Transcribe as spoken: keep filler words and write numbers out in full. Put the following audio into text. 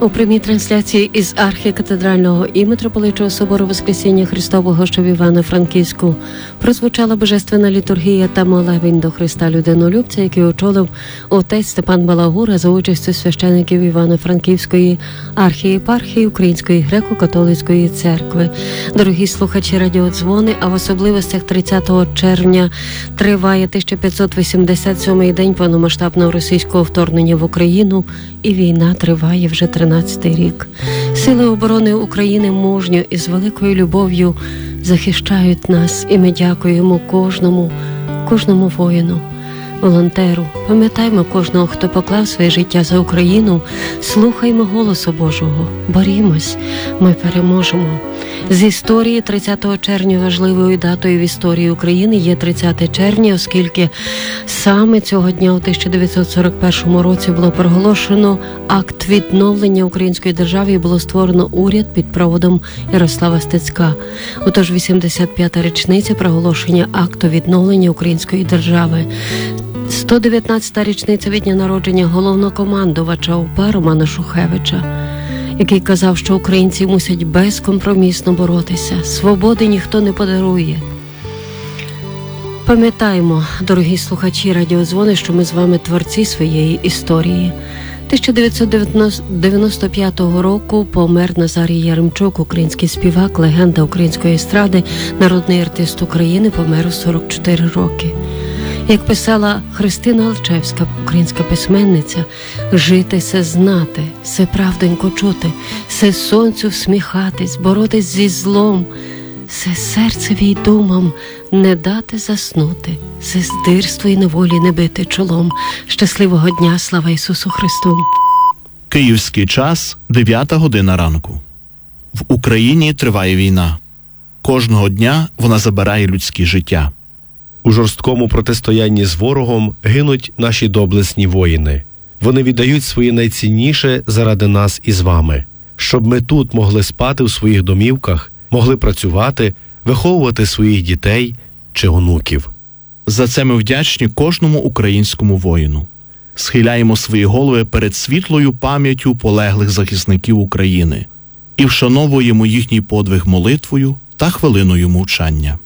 У прямій трансляції із архікатедрального і митрополичого собору Воскресіння Христового, що в Івано-Франківську, прозвучала божественна літургія та молебень до Христа Людинолюбця, який очолив отець Степан Балагура за участю священиків Івано-Франківської архієпархії Української греко-католицької церкви. Дорогі слухачі радіодзвони, а в особливостях тридцятого червня триває тисяча п'ятсот вісімдесят сьомий день повномасштабного російського вторгнення в Україну, і війна триває вже тринадцятий рік. Сили оборони України мужньо і з великою любов'ю захищають нас, і ми дякуємо кожному, кожному воїну, волонтеру. Пам'ятаймо кожного, хто поклав своє життя за Україну, слухаймо голосу Божого, борімось, ми переможемо. З історії тридцятого червня важливою датою в історії України є тридцяте червня, оскільки саме цього дня у тисяча дев'ятсот сорок першому році було проголошено акт відновлення української держави і було створено уряд під проводом Ярослава Стецька. Отож, вісімдесят п'ята річниця проголошення акту відновлення української держави. сто дев'ятнадцята річниця від дня народження головнокомандувача УПА Романа Шухевича, який казав, що українці мусять безкомпромісно боротися. Свободи ніхто не подарує. Пам'ятаємо, дорогі слухачі радіодзвони, що ми з вами творці своєї історії. тисяча дев'ятсот дев'яносто п'ятого року помер Назарій Яремчук, український співак, легенда української естради, народний артист України, помер у сорок чотири роки. Як писала Христина Алчевська, українська письменниця, «Жити – се знати, се правденько чути, се сонцю всміхатись, боротись зі злом, се серцеві думам не дати заснути, се здирству і неволі не бити чолом». Щасливого дня, слава Ісусу Христу! Київський час, дев'ята година ранку. В Україні триває війна. Кожного дня вона забирає людські життя. У жорсткому протистоянні з ворогом гинуть наші доблесні воїни. Вони віддають своє найцінніше заради нас із вами, щоб ми тут могли спати у своїх домівках, могли працювати, виховувати своїх дітей чи онуків. За це ми вдячні кожному українському воїну. Схиляємо свої голови перед світлою пам'яттю полеглих захисників України і вшановуємо їхній подвиг молитвою та хвилиною мовчання.